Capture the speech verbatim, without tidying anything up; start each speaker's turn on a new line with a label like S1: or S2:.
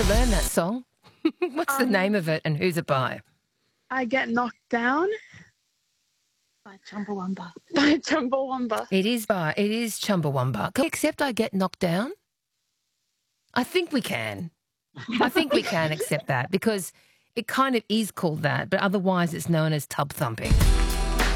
S1: to learn that song. What's the
S2: Um,
S1: name of it and who's it by?
S2: I Get Knocked Down
S3: By Chumbawamba.
S2: by Chumbawamba.
S1: It is by, it is Chumbawamba. Can we accept I Get Knocked Down? I think we can. I think we can accept that because it kind of is called that, but otherwise it's known as tub thumping.